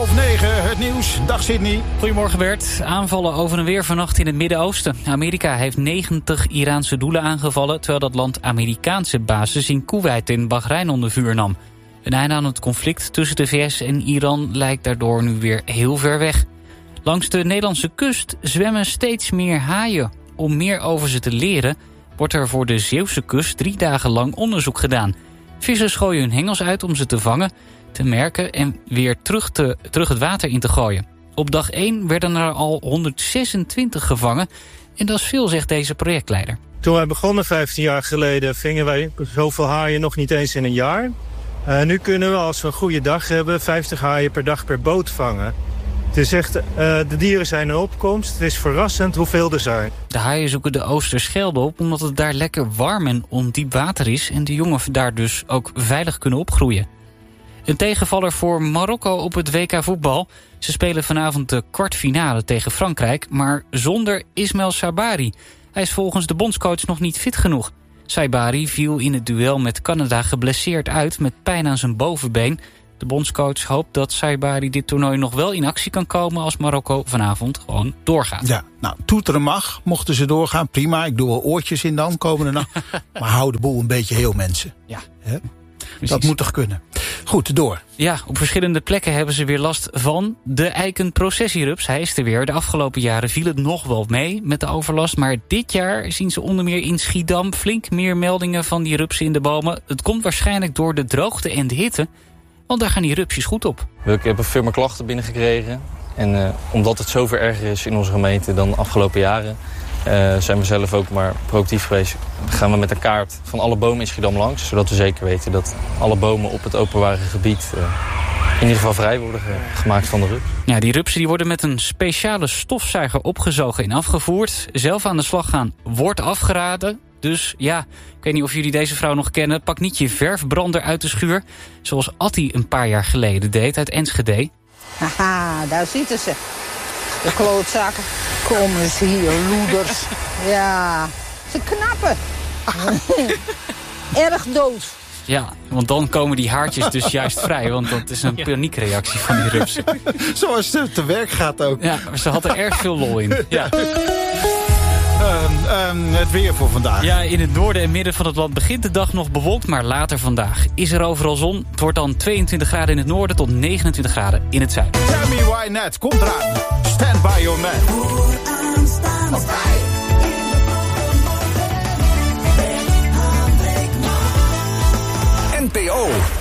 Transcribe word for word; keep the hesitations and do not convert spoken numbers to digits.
half negen, het nieuws. Dag Sydney. Goedemorgen Bert. Aanvallen over en weer vannacht in het Midden-Oosten. Amerika heeft negentig Iraanse doelen aangevallen, terwijl dat land Amerikaanse bases in Koeweit en Bahrein onder vuur nam. Een einde aan het conflict tussen de V S en Iran lijkt daardoor nu weer heel ver weg. Langs de Nederlandse kust zwemmen steeds meer haaien. Om meer over ze te leren wordt er voor de Zeeuwse kust drie dagen lang onderzoek gedaan. Vissers gooien hun hengels uit om ze te vangen, te merken en weer terug, te, terug het water in te gooien. Op dag één werden er al honderdzesentwintig gevangen en dat is veel, zegt deze projectleider. Toen wij begonnen vijftien jaar geleden vingen wij zoveel haaien nog niet eens in een jaar. Uh, nu kunnen we, als we een goede dag hebben, vijftig haaien per dag per boot vangen. Het is echt, uh, de dieren zijn in opkomst. Het is verrassend hoeveel er zijn. De haaien zoeken de Oosterschelde op omdat het daar lekker warm en ondiep water is en de jongen daar dus ook veilig kunnen opgroeien. Een tegenvaller voor Marokko op het W K voetbal. Ze spelen vanavond de kwartfinale tegen Frankrijk, maar zonder Ismail Sabari. Hij is volgens de bondscoach nog niet fit genoeg. Sabari viel in het duel met Canada geblesseerd uit met pijn aan zijn bovenbeen. De bondscoach hoopt dat Sabari dit toernooi nog wel in actie kan komen als Marokko vanavond gewoon doorgaat. Ja, nou, toeteren mag. Mochten ze doorgaan, prima. Ik doe wel oortjes in dan, komende nacht. Maar hou de boel een beetje heel, mensen. Ja. He? Dat moet toch kunnen. Goed, door. Ja, op verschillende plekken hebben ze weer last van de eikenprocessierups. Hij is er weer. De afgelopen jaren viel het nog wel mee met de overlast. Maar dit jaar zien ze onder meer in Schiedam flink meer meldingen van die rupsen in de bomen. Het komt waarschijnlijk door de droogte en de hitte. Want daar gaan die rupsjes goed op. Ik heb een firma klachten binnengekregen. En uh, omdat het zoveel erger is in onze gemeente dan de afgelopen jaren... Uh, zijn we zelf ook maar proactief geweest. Gaan we met een kaart van alle bomen in Schiedam langs. Zodat we zeker weten dat alle bomen op het openbare gebied... Uh, in ieder geval vrij worden ge- gemaakt van de rups. Ja, die rupsen die worden met een speciale stofzuiger opgezogen en afgevoerd. Zelf aan de slag gaan wordt afgeraden. Dus ja, ik weet niet of jullie deze vrouw nog kennen. Pak niet je verfbrander uit de schuur. Zoals Attie een paar jaar geleden deed uit Enschede. Haha, daar zitten ze. De klootzakken. Kom eens hier, loeders. Ja, ze knappen. Erg dood. Ja, want dan komen die haartjes dus juist vrij. Want dat is een paniekreactie van die rupsen. Zoals het te werk gaat ook. Ja, maar ze had er erg veel lol in. Ja. Um, um, het weer voor vandaag. Ja, in het noorden en midden van het land begint de dag nog bewolkt, maar later vandaag is er overal zon. Het wordt dan tweeëntwintig graden in het noorden tot negenentwintig graden in het zuiden. Tell me why not. Komt eraan. Stand by your man. N P O